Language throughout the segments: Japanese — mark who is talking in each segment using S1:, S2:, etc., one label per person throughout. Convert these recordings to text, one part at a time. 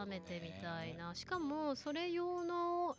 S1: 改めてみたいな。しかもそれ用の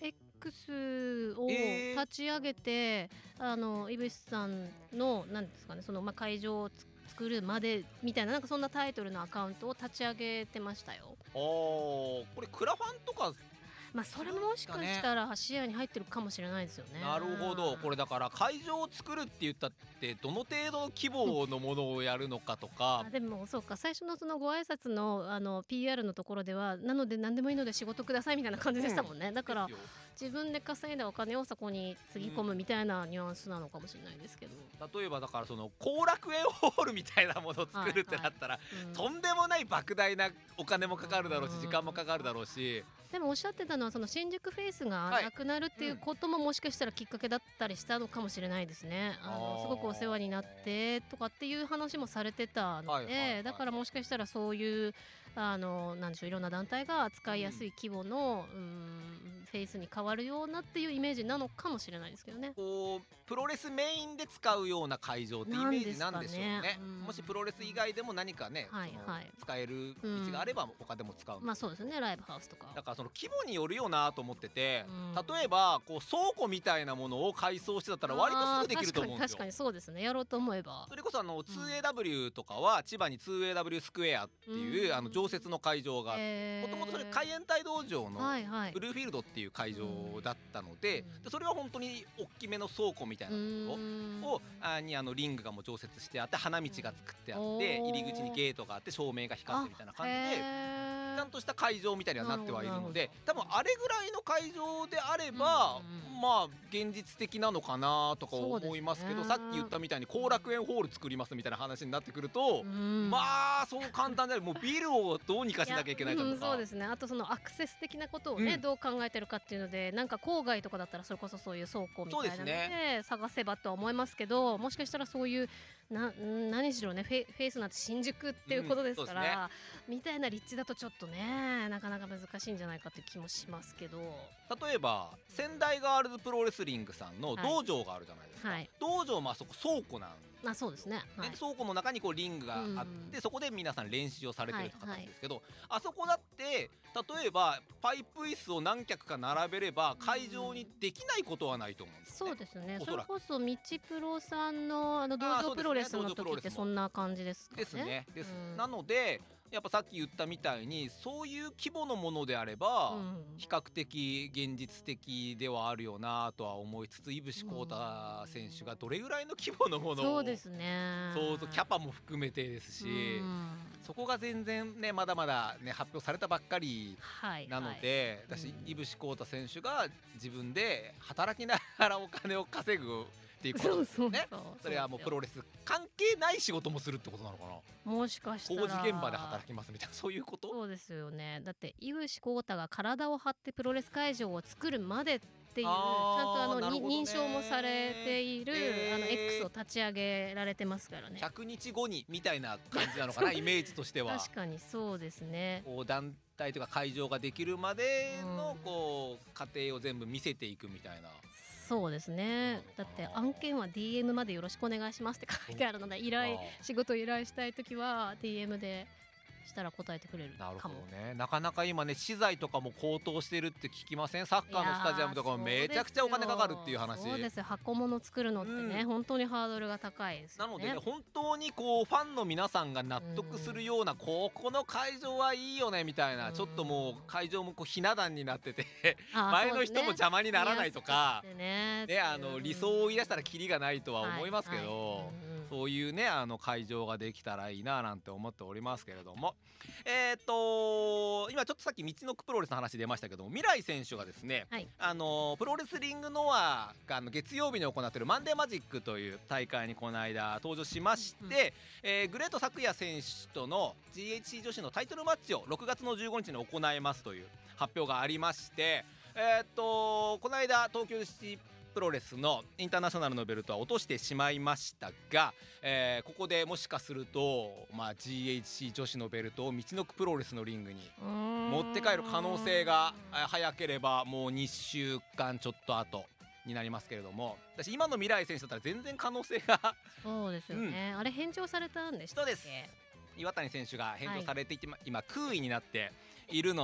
S1: X を立ち上げて、井渕さんのなんですかね、その会場を作るまでみたいな、なんかそんなタイトルのアカウントを立ち上げてましたよ。
S2: これクラファンとか、
S1: それももしかしたら視野に入ってるかもしれないですよね。
S2: なるほど。これだから会場を作るって言ったってどの程度の規模のものをやるのかとか、
S1: でもそうか、最初のそのご挨拶のPR のところでは、なので何でもいいので仕事くださいみたいな感じでしたもんね。だから自分で稼いだお金をそこにつぎ込むみたいなニュアンスなのかもしれないですけど、
S2: 例えばだからその後楽園ホールみたいなものを作るってなったら、とんでもない莫大なお金もかかるだろうし、時間もかかるだろうし。
S1: でもおっしゃってたのは、その新宿フェイスがなくなるっていうことももしかしたらきっかけだったりしたのかもしれないですね。すごくお世話になってとかっていう話もされてたので、だからもしかしたらそういうなんでしょう、いろんな団体が扱いやすい規模のフェイスに変わるようなっていうイメージなのかもしれないですけどね。
S2: こうプロレスメインで使うような会場ってイメージなんでしょうね。もしプロレス以外でも何かね、使える道があれば他でも使う。
S1: そうですね、ライブハウスとか。
S2: だからその規模によるよなと思ってて、例えばこう倉庫みたいなものを改装してたら割とすぐできると思うんですよ。
S1: 確かにそうですね、やろうと思えば。
S2: それこそ2AW とかは千葉に 2AW スクエアっていう常設の会場があって、もともとそれ海援隊道場のブルーフィールドっていう会場だったので、それは本当に大きめの倉庫みたいなところにリングがもう常設してあって、花道が作ってあって入り口にゲートがあって照明が光ってみたいな感じでちゃんとした会場みたいにはなってはいるので、多分あれぐらいの会場であれば現実的なのかなとか思いますけど、さっき言ったみたいに後楽園ホール作りますみたいな話になってくると、そう簡単じゃない。もうビルをどうにかしなきゃいけないとか、
S1: そうですね。あとそのアクセス的なことをね、どう考えてるかっていうので、なんか郊外とかだったらそれこそそういう倉庫みたいなので探せばとは思いますけど、もしかしたらそういう何しろね、フェイスなんて新宿っていうことですから、みたいな立地だとちょっとね、なかなか難しいんじゃないかっていう気もしますけど、
S2: 例えば仙台ガールズプロレスリングさんの道場があるじゃないですか。道場もあそこ倉庫なん
S1: そうですね。
S2: 倉庫の中にこうリングがあって、そこで皆さん練習をされてるって形ですけど、あそこだって例えばパイプ椅子を何脚か並べれば会場にできないことはないと思うんですね。
S1: そうですね。それこそ道プロさんの道場プロレスの時ってそんな感じですかね。
S2: ですね。なのでやっぱさっき言ったみたいにそういう規模のものであれば比較的現実的ではあるよなとは思いつつ、井伏浩太選手がどれぐらいの規模のものを、
S1: そうですね、
S2: そうキャパも含めてですし、そこが全然ねまだまだね発表されたばっかりなので、私井伏浩太選手が自分で働きながらお金を稼ぐっていうことですよね。それはもうプロレス関係ない仕事もするってことなのかな。
S1: もしかしたら
S2: 工事現場で働きますみたいな、そういうこと。
S1: そうですよね。だって井伏浩太が体を張ってプロレス会場を作るまでっていうちゃんと認証もされているX を立ち上げられてますからね。
S2: 100日後にみたいな感じなのかなイメージとしては。
S1: 確かにそうですね。
S2: 団体とか会場ができるまでのこう過程を全部見せていくみたいな。
S1: そうですね。だって案件は DM までよろしくお願いしますって書いてあるので、仕事依頼したいときは DM でしたら答えてくれるかも。
S2: なるほどね。なかなか今ね資材とかも高騰してるって聞きません？サッカーのスタジアムとかもめちゃくちゃお金かかるっていう話。
S1: そうですよ。箱物作るのってね、本当にハードルが高いですよね。
S2: なのでね、本当にこうファンの皆さんが納得するような、この会場はいいよねみたいな、ちょっともう会場もこうひな壇になってて前の人も邪魔にならないとかね、理想を言い出したらキリがないとは思いますけど、そういうね会場ができたらいいななんて思っておりますけれども、今ちょっとさっき道のくプロレスの話出ましたけども、未来選手がですね、プロレスリングノアが月曜日に行っているマンデーマジックという大会にこの間登場しまして、グレート咲夜選手との GHC 女子のタイトルマッチを6月の15日に行いますという発表がありまして、この間東京女子プロレスのインターナショナルのベルトは落としてしまいましたが、ここでもしかすると、GHC 女子のベルトを道のくプロレスのリングに持って帰る可能性が早ければもう2週間ちょっと後になりますけれども、私今の未来選手だったら全然可能性が
S1: そうですよね、あれ返上されたんでしたっけ？
S2: そうです。岩谷選手が返上されていて、今空位になっているの